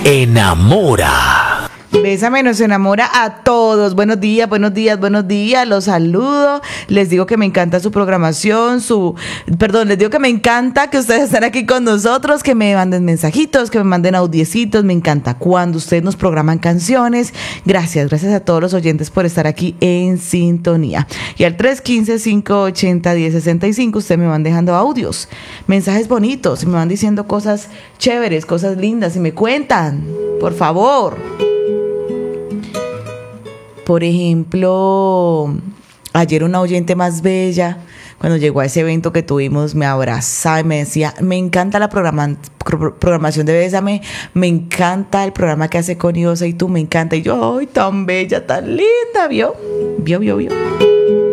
enamora. Bésame nos enamora a todos. Buenos días, buenos días, buenos días. Los saludo. Les digo que me encanta su programación, les digo que me encanta que ustedes estén aquí con nosotros, que me manden mensajitos, que me manden audiecitos. Me encanta cuando ustedes nos programan canciones. Gracias a todos los oyentes por estar aquí en sintonía. Y al 315-580-1065 ustedes me van dejando audios, mensajes bonitos, y me van diciendo cosas chéveres, cosas lindas, y me cuentan, por favor. Por ejemplo, ayer una oyente más bella, cuando llegó a ese evento que tuvimos, me abrazaba y me decía, me encanta la programación de Bésame, me encanta el programa que hace con Iosa y tú, me encanta. Y yo, ¡ay, tan bella, tan linda! ¿Vio?